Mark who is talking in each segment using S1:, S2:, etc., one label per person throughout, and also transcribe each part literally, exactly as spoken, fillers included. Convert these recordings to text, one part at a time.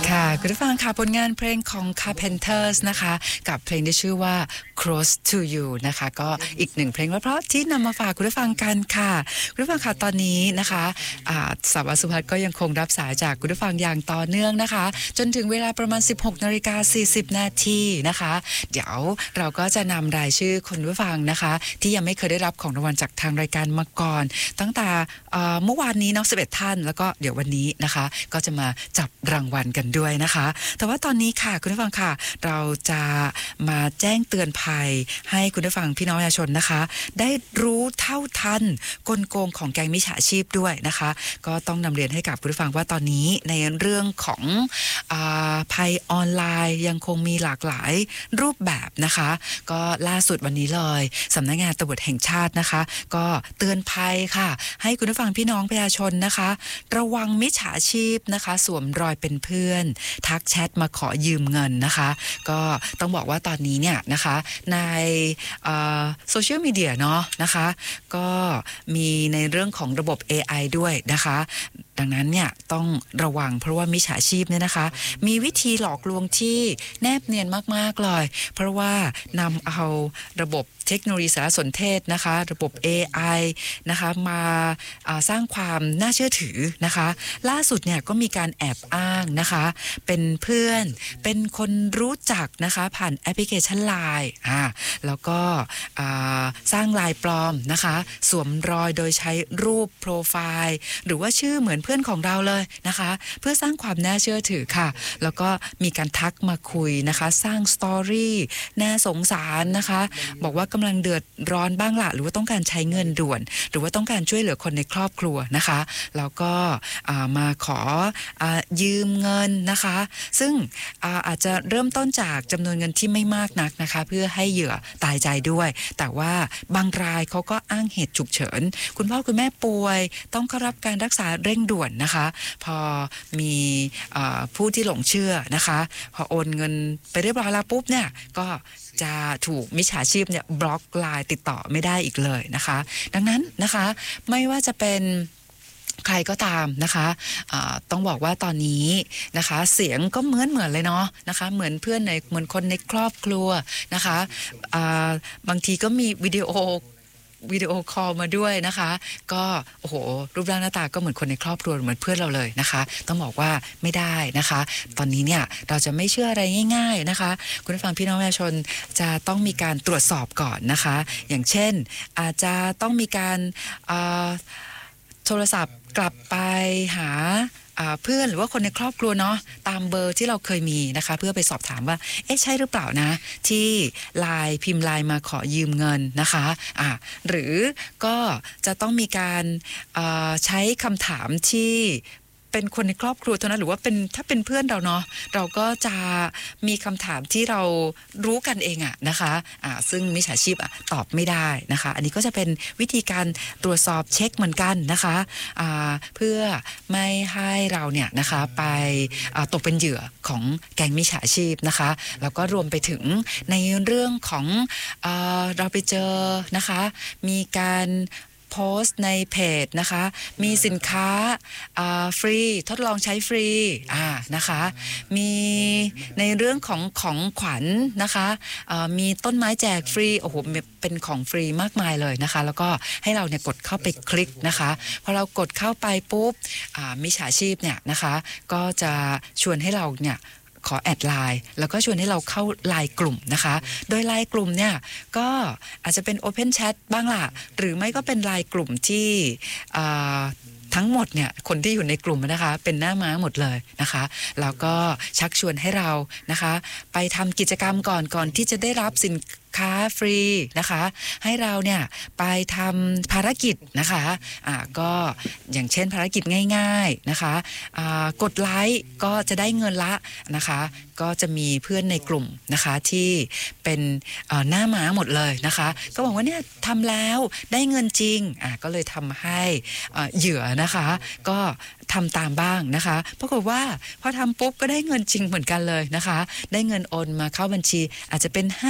S1: ค่ะคุณผู้ฟังค่ะผลงานเพลงของ Carpenters นะคะกับเพลงที่ชื่อว่า Close to You นะคะก็อีกหนึ่งเพลงเพราะๆที่นำมาฝากคุณผู้ฟังกันค่ะคุณผู้ฟังค่ะตอนนี้นะคะอ่าสาวสุภัทรก็ยังคงรับสายจากคุณผู้ฟังอย่างต่อเนื่องนะคะจนถึงเวลาประมาณ สิบหกนาฬิกาสี่สิบนาทีนะคะเดี๋ยวเราก็จะนำรายชื่อคุณผู้ฟังนะคะที่ยังไม่เคยได้รับของรางวัลจากทางรายการมาก่อนตั้งแต่เมื่อวานนี้เนาะสิบเอ็ดท่านแล้วก็เดี๋ยววันนี้นะคะก็จะมาจับรางวัลกันด้วยนะคะแต่ว่าตอนนี้ค่ะคุณผู้ฟังค่ะเราจะมาแจ้งเตือนภัยให้คุณผู้ฟังพี่น้องประชาชนนะคะได้รู้เท่าทันกลโกงของแก๊งมิจฉาชีพด้วยนะคะก็ต้องนำเรียนให้กับคุณผู้ฟังว่าตอนนี้ในเรื่องของอ่าภัยออนไลน์ยังคงมีหลากหลายรูปแบบนะคะก็ล่าสุดวันนี้เลยสำนักงานตำรวจแห่งชาตินะคะก็เตือนภัยค่ะให้คุณผู้ฟังพี่น้องประชาชนนะคะระวังมิจฉาชีพนะคะสวมรอยเป็นเพื่อนทักแชทมาขอยืมเงินนะคะก็ต้องบอกว่าตอนนี้เนี่ยนะคะในโซเชียลมีเดียเนาะนะคะก็มีในเรื่องของระบบ เอ ไอ ด้วยนะคะดังนั้นเนี่ยต้องระวังเพราะว่ามิจฉาชีพเนี่ยนะคะมีวิธีหลอกลวงที่แนบเนียนมากๆเลยเพราะว่านำเอาระบบเทคโนโลยีสารสนเทศนะคะระบบ เอ ไอ นะคะมาสร้างความน่าเชื่อถือนะคะล่าสุดเนี่ยก็มีการแอบอ้างนะคะเป็นเพื่อนเป็นคนรู้จักนะคะผ่านแอปพลิเคชัน ไลน์ อ่าแล้วก็สร้างไลน์ปลอมนะคะสวมรอยโดยใช้รูปโปรไฟล์หรือว่าชื่อเหมือนเพื่อนของเราเลยนะคะเพื่อสร้างความน่าเชื่อถือค่ะแล้วก็มีการทักมาคุยนะคะสร้างสตอรี่น่าสงสารนะคะบอกว่ากำลังเดือดร้อนบ้างละหรือว่าต้องการใช้เงินด่วนหรือว่าต้องการช่วยเหลือคนในครอบครัวนะคะแล้วก็มาขอยืมเงินนะคะซึ่งอาอาจจะเริ่มต้นจากจำนวนเงินที่ไม่มากนักนะคะเพื่อให้เหยื่อตายใจด้วยแต่ว่าบางรายเขาก็อ้างเหตุฉุกเฉินคุณพ่อคุณแม่ป่วยต้องเข้ารับการรักษาเร่งด่วนนะคะพอมีผู้ที่หลงเชื่อนะคะพอโอนเงินไปเรียบร้อยแล้วปุ๊บเนี่ยก็จะถูกมิจฉาชีพเนี่ยบล็อกไลน์ติดต่อไม่ได้อีกเลยนะคะดังนั้นนะคะไม่ว่าจะเป็นใครก็ตามนะคะต้องบอกว่าตอนนี้นะคะเสียงก็เหมือนเหมือนเลยเนาะนะคะเหมือนเพื่อนในเหมือนคนในครอบครัวนะคะบางทีก็มีวิดีโอวิดีโอคอลมาด้วยนะคะก็โอ้โหรูปร่างหน้าตาก็เหมือนคนในครอบครัวเหมือนเพื่อนเราเลยนะคะต้องบอกว่าไม่ได้นะคะตอนนี้เนี่ยเราจะไม่เชื่ออะไรง่ายๆนะคะคุณผู้ฟังพี่น้องประชาชนจะต้องมีการตรวจสอบก่อนนะคะอย่างเช่นอาจจะต้องมีการโทรศัพท์กลับไปหาเพื่อนหรือว่าคนในครอบครัวเนาะตามเบอร์ที่เราเคยมีนะคะเพื่อไปสอบถามว่าเอ๊ะใช่หรือเปล่านะที่ไลน์พิมพ์ไลน์มาขอยืมเงินนะคะอ่าหรือก็จะต้องมีการใช้คำถามที่เป็นคนในครอบครัวเท่านั้นหรือว่าเป็นถ้าเป็นเพื่อนเราเนาะเราก็จะมีคำถามที่เรารู้กันเองอะนะคะอ่าซึ่งมิจฉาชีพอะตอบไม่ได้นะคะอันนี้ก็จะเป็นวิธีการตรวจสอบเช็คเหมือนกันนะคะอ่าเพื่อไม่ให้เราเนี่ยนะคะไปตกเป็นเหยื่อของแก๊งมิจฉาชีพนะคะแล้วก็รวมไปถึงในเรื่องของเอ่อเราไปเจอนะคะมีการโพสต์ในเพจนะคะมีสินค้าฟรีทดลองใช้ฟรีอ่านะคะมีในเรื่องของของขวัญ นะคะมีต้นไม้แจกฟรีโอ้โหเป็นของฟรีมากมายเลยนะคะแล้วก็ให้เราเนี่ยกดเข้าไปคลิกนะคะพอเรากดเข้าไปปุ๊บมิจฉาชีพเนี่ยนะคะก็จะชวนให้เราเนี่ยขอแอดไลน์แล้วก็ชวนให้เราเข้าไลน์กลุ่มนะคะโดยไลน์กลุ่มเนี่ยก็อาจจะเป็น Open Chat บ้างล่ะหรือไม่ก็เป็นไลน์กลุ่มที่ทั้งหมดเนี่ยคนที่อยู่ในกลุ่มนะคะเป็นหน้าม้าหมดเลยนะคะแล้วก็ชักชวนให้เรานะคะไปทำกิจกรรมก่อนก่อนที่จะได้รับสินค้าฟรีนะคะให้เราเนี่ยไปทำภารกิจนะคะอ่าก็อย่างเช่นภารกิจง่ายๆนะคะอ่ากดไลค์ก็จะได้เงินละนะคะก็จะมีเพื่อนในกลุ่มนะคะที่เป็นหน้าม้าหมดเลยนะคะก็บอกว่าเนี่ยทำแล้วได้เงินจริงอ่าก็เลยทำให้เหยื่อนะคะก็ทำตามบ้างนะคะปรากฏว่าพอทำปุ๊บก็ได้เงินจริงเหมือนกันเลยนะคะได้เงินโอนมาเข้าบัญชีอาจจะเป็นห้าสิบ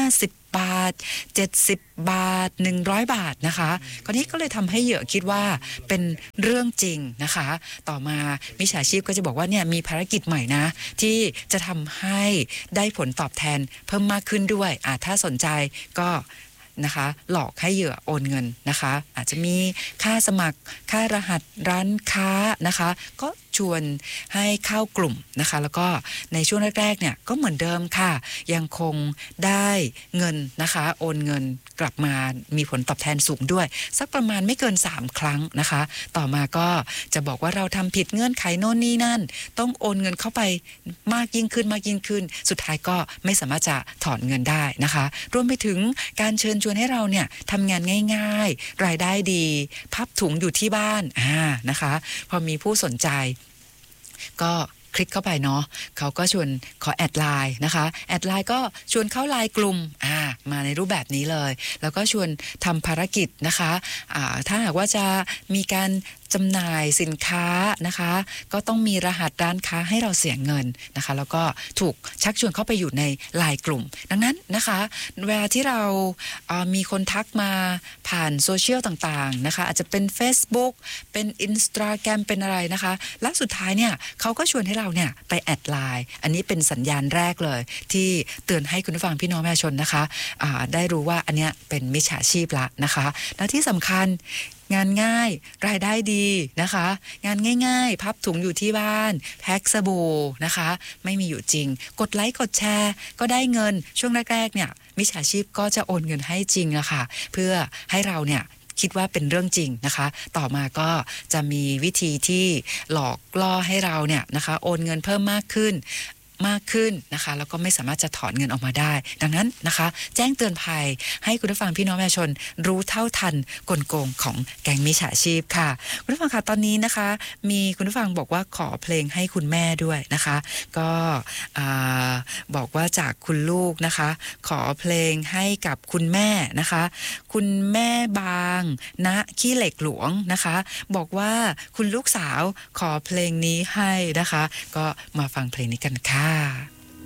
S1: บาทเจ็ดสิบบาทหนึ่งร้อยบาทนะคะก็นี้ก็เลยทำให้เหยื่อคิดว่าเป็นเรื่องจริงนะคะต่อมามิจฉาชีพก็จะบอกว่าเนี่ยมีภารกิจใหม่นะที่จะทำให้ได้ผลตอบแทนเพิ่มมากขึ้นด้วยอ่าถ้าสนใจก็นะคะหลอกให้เหยื่อโอนเงินนะคะอาจจะมีค่าสมัครค่ารหัสร้านค้านะคะก็ชวนให้เข้ากลุ่มนะคะแล้วก็ในช่วงแรกๆเนี่ยก็เหมือนเดิมค่ะยังคงได้เงินนะคะโอนเงินกลับมามีผลตอบแทนสูงด้วยสักประมาณไม่เกินสามครั้งนะคะต่อมาก็จะบอกว่าเราทำผิดเงื่อนไขโน่นนี่นั่นต้องโอนเงินเข้าไปมากยิ่งขึ้นมากยิ่งขึ้นสุดท้ายก็ไม่สามารถจะถอนเงินได้นะคะรวมไปถึงการเชิญชวนให้เราเนี่ยทำงานง่ายๆรายได้ดีพับถุงอยู่ที่บ้านอ่านะคะพอมีผู้สนใจก็คลิกเข้าไปเนาะเขาก็ชวนขอแอดไลน์นะคะแอดไลน์ก็ชวนเข้าไลน์กลุ่มอ่ามาในรูปแบบนี้เลยแล้วก็ชวนทำภารกิจนะคะอ่าถ้าหากว่าจะมีการจำหน่ายสินค้านะคะก็ต้องมีรหัสร้านค้าให้เราเสียเงินนะคะแล้วก็ถูกชักชวนเข้าไปอยู่ในไลน์กลุ่มดังนั้นนะคะเวลาที่เราเอ่อมีคนทักมาผ่านโซเชียลต่างๆนะคะอาจจะเป็น Facebook เป็น Instagram เป็นอะไรนะคะและสุดท้ายเนี่ยเขาก็ชวนให้เราเนี่ยไปแอดไลน์อันนี้เป็นสัญญาณแรกเลยที่เตือนให้คุณผู้ฟังพี่น้องประชาชนนะคะอ่าได้รู้ว่าอันเนี้ยเป็นมิจฉาชีพละนะคะและที่สำคัญงานง่ายรายได้ดีนะคะงานง่ายๆพับถุงอยู่ที่บ้านแพ็คสบู่นะคะไม่มีอยู่จริงกดไลค์กดแชร์ก็ได้เงินช่วงแรกๆเนี่ยมิจฉาชีพก็จะโอนเงินให้จริงอะค่ะเพื่อให้เราเนี่ยคิดว่าเป็นเรื่องจริงนะคะต่อมาก็จะมีวิธีที่หลอกล่อให้เราเนี่ยนะคะโอนเงินเพิ่มมากขึ้นมากขึ้นนะคะแล้วก็ไม่สามารถจะถอนเงินออกมาได้ดังนั้นนะคะแจ้งเตือนภัยให้คุณผู้ฟังพี่น้องประชาชนรู้เท่าทันกลโกงของแก๊งมิจฉาชีพค่ะคุณผู้ฟังค่ะตอนนี้นะคะมีคุณผู้ฟังบอกว่าขอเพลงให้คุณแม่ด้วยนะคะก็บอกว่าจากคุณลูกนะคะขอเพลงให้กับคุณแม่นะคะคุณแม่บางณขี้เหล็กหลวงนะคะบอกว่าคุณลูกสาวขอเพลงนี้ให้นะคะก็มาฟังเพลงนี้กันค่ะ